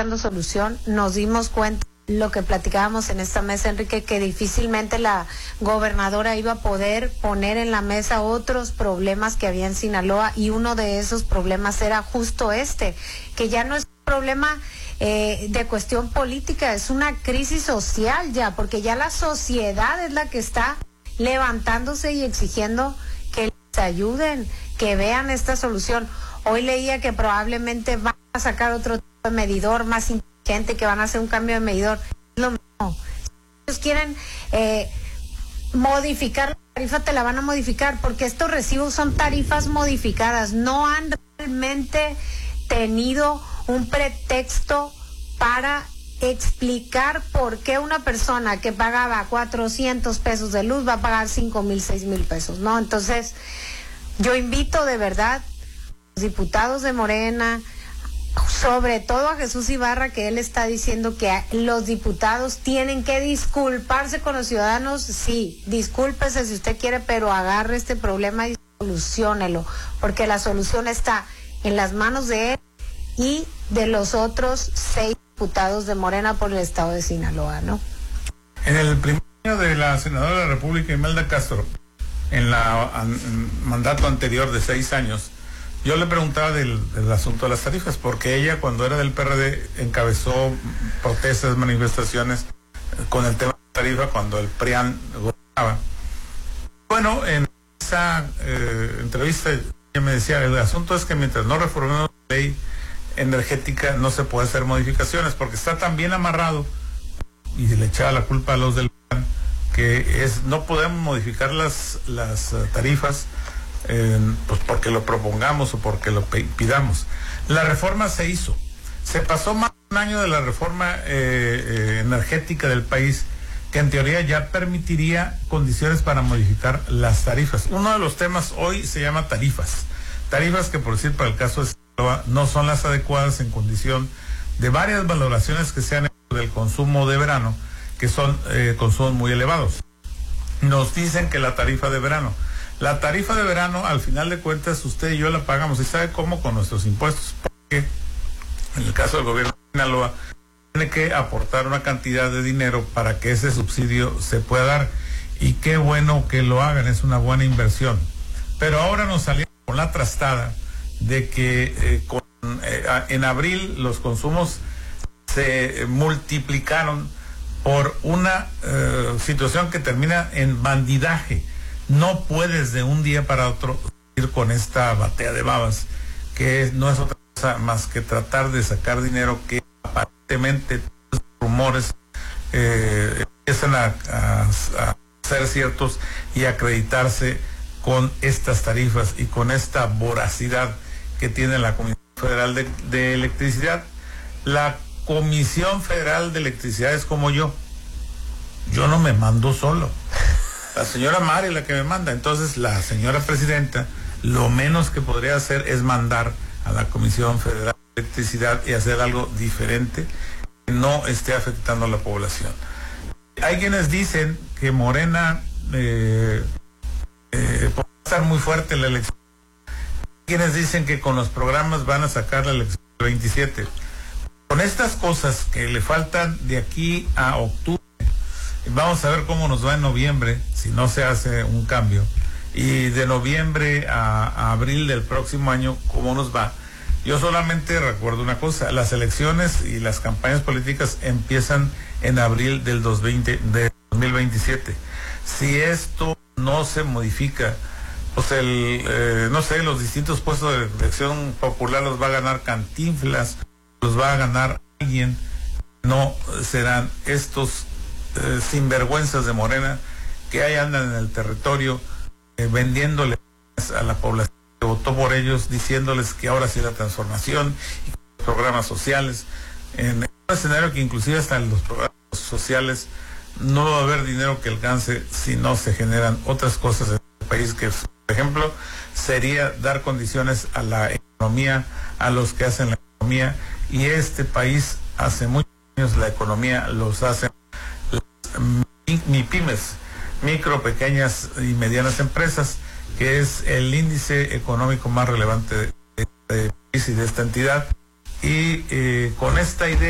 buscando solución. Nos dimos cuenta, lo que platicábamos en esta mesa, Enrique, que difícilmente la gobernadora iba a poder poner en la mesa otros problemas que había en Sinaloa, y uno de esos problemas era justo que ya no es un problema de cuestión política, es una crisis social ya, porque ya la sociedad es la que está levantándose y exigiendo que les ayuden, que vean esta solución. Hoy leía que probablemente van a sacar otro tipo de medidor más inteligente, que van a hacer un cambio de medidor. Es lo mismo. Si ellos quieren modificar la tarifa, te la van a modificar, porque estos recibos son tarifas modificadas, no han realmente tenido un pretexto para explicar por qué una persona que pagaba 400 pesos de luz va a pagar 5,000, 6,000 pesos, ¿no? Entonces, yo invito de verdad a los diputados de Morena, sobre todo a Jesús Ibarra, que él está diciendo que los diputados tienen que disculparse con los ciudadanos. Sí, discúlpese si usted quiere, pero agarre este problema y soluciónelo, porque la solución está en las manos de él y de los otros 6 diputados de Morena por el estado de Sinaloa, ¿no? En el primer año de la senadora de la República, Imelda Castro, en mandato anterior de 6 años, yo le preguntaba del asunto de las tarifas, porque ella, cuando era del PRD, encabezó protestas, manifestaciones con el tema de tarifa cuando el PRIAN gobernaba. Bueno, en esa entrevista ella me decía, el asunto es que mientras no reformemos la ley energética no se puede hacer modificaciones, porque está tan bien amarrado, y se le echaba la culpa a los del PRIAN, que no podemos modificar las tarifas pues porque lo propongamos o porque lo pidamos. La reforma se hizo, se pasó más de un año de la reforma energética del país, que en teoría ya permitiría condiciones para modificar las tarifas. Uno de los temas hoy se llama tarifas que, por decir, para el caso de Sinaloa, no son las adecuadas en condición de varias valoraciones que se han hecho del consumo de verano, que son consumos muy elevados. Nos dicen que la tarifa de verano, al final de cuentas, usted y yo la pagamos, y ¿sabe cómo? Con nuestros impuestos, porque en el caso del gobierno de Sinaloa tiene que aportar una cantidad de dinero para que ese subsidio se pueda dar, y qué bueno que lo hagan, es una buena inversión. Pero ahora nos salieron con la trastada de que en abril los consumos se multiplicaron por una situación que termina en bandidaje. No puedes de un día para otro ir con esta batea de babas, que no es otra cosa más que tratar de sacar dinero que aparentemente los rumores empiezan a ser ciertos y acreditarse con estas tarifas y con esta voracidad que tiene la Comisión Federal de Electricidad. La Comisión Federal de Electricidad es como yo no me mando solo. La señora Mari es la que me manda. Entonces la señora presidenta lo menos que podría hacer es mandar a la Comisión Federal de Electricidad y hacer algo diferente que no esté afectando a la población. Hay quienes dicen que Morena puede estar muy fuerte en la elección. Hay quienes dicen que con los programas van a sacar la elección del 27. Con estas cosas que le faltan de aquí a octubre, vamos a ver cómo nos va en noviembre, si no se hace un cambio, y de noviembre a abril del próximo año, cómo nos va. Yo solamente recuerdo una cosa: las elecciones y las campañas políticas empiezan en abril del 2027. Si esto no se modifica, pues no sé, los distintos puestos de elección popular los va a ganar Cantinflas, los va a ganar alguien. No serán estos sinvergüenzas de Morena que ahí andan en el territorio vendiéndole a la población que votó por ellos, diciéndoles que ahora sí la transformación y los programas sociales, en un escenario que inclusive hasta en los programas sociales no va a haber dinero que alcance si no se generan otras cosas en el país, que por ejemplo sería dar condiciones a la economía, a los que hacen la economía, y este país hace muchos años la economía los hacen MIPYMES, micro, pequeñas y medianas empresas, que es el índice económico más relevante de este país y de esta entidad. Y con esta idea